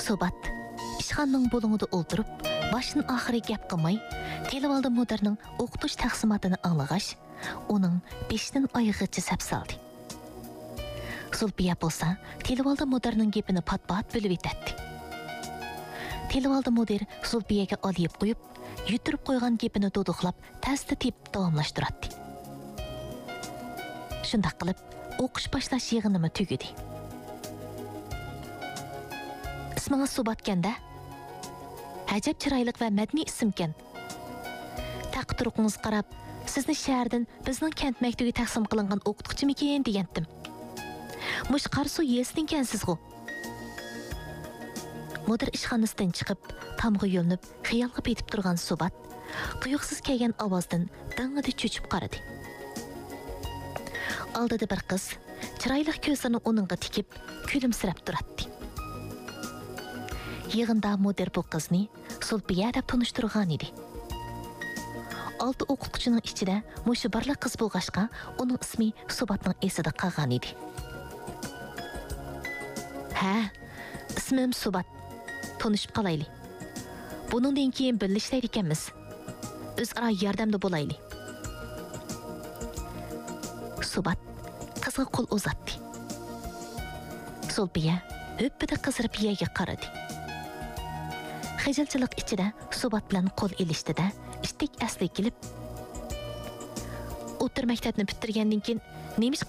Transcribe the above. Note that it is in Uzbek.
Subat, ishxonaning bo'lingida o'ltirib, boshdan oxiri gap qilmay, Televaldi mudirning o'qitish taqsimotini anglag'ach, uning beshdan oyog'icha sap soldi. Zulfiya bo'lsa, Televaldi mudirning gapini pat-pat bilib etdi. Televaldi mudir Zulfiyaga olib qo'yib, yutirib qo'ygan gapini to'diqlab, tasdi tep davomlashtiradi. Shunday qilib, o'qish boshlash yig'inimi tugadi. İsmingiz Subatkanda? Ajab chiroyli va madaniy ismkan. Taqdiringiz qarab, sizni shahardan bizning kent maktabiga taqsim qilingan o'qituvchimikin degandim. Mush Qarsu yesninkansiz-ku. Mudir ishxonasidan chiqib, tomga yo'linib, xiyolga betib turgan Subat, quyuqsiz kelgan ovozdan dang'ida cho'chib qaradi. Oldida bir qiz, chiroyli ko'zlarini uningga tikib, kulimsirab turadi. Yig'inda mudir bu qizni Zulfiya deb tanishtirgan edi. Olti o'qituvchining ichida mushu birla qiz bo'lg'ashqa, uning ismi Subatning esida qolgan edi. Ha, ismim Subat. Tanishib qolayli. Buningdan keyin birlashlaydi ekanmiz. O'zaro yordamda bo'layli. Subat qizga qo'l uzatdi. Zulfiya o'ppida qizarib yerga qaradi. Xijilchilik ichida Subat bilan qo'l ilishdi-da, istik asli kelib, o'tir maktabni bitirgandan keyin nemish